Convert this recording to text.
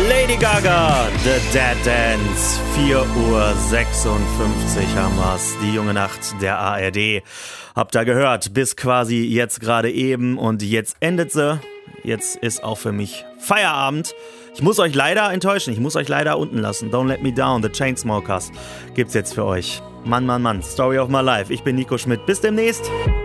Lady Gaga, The Dead Dance, 4:56 Uhr haben wir's, die junge Nacht der ARD. Habt ihr gehört, bis quasi jetzt gerade eben und jetzt endet sie. Jetzt ist auch für mich Feierabend. Ich muss euch leider enttäuschen, ich muss euch leider unten lassen. Don't Let Me Down, The Chainsmokers gibt's jetzt für euch. Mann, Story of my life. Ich bin Nico Schmidt, bis demnächst.